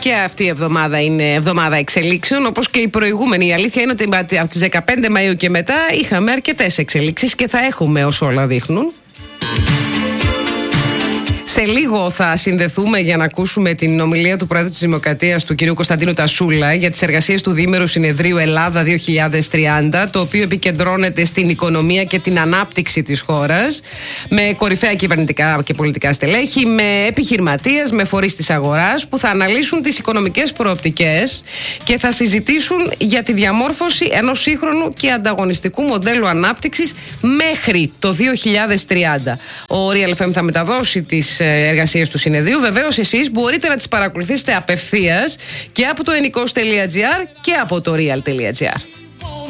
Και αυτή η εβδομάδα είναι εβδομάδα εξελίξεων, όπως και η προηγούμενη. Η αλήθεια είναι ότι από τις 15 Μαΐου και μετά είχαμε αρκετές εξελίξεις και θα έχουμε όσο όλα δείχνουν. Σε λίγο θα συνδεθούμε για να ακούσουμε την ομιλία του Πρόεδρου της Δημοκρατίας, του κ. Κωνσταντίνου Τασούλα, για τις εργασίες του Διήμερου Συνεδρίου Ελλάδα 2030, το οποίο επικεντρώνεται στην οικονομία και την ανάπτυξη της χώρας, με κορυφαία κυβερνητικά και πολιτικά στελέχη, με επιχειρηματίες, με φορείς της αγοράς, που θα αναλύσουν τις οικονομικές προοπτικές και θα συζητήσουν για τη διαμόρφωση ενός σύγχρονου και ανταγωνιστικού μοντέλου ανάπτυξης μέχρι το 2030. Ο Real FM θα μεταδώσει τις εργασίες του συνεδρίου. Βεβαίως εσείς μπορείτε να τις παρακολουθήσετε απευθείας και από το ennikos.gr και από το real.gr.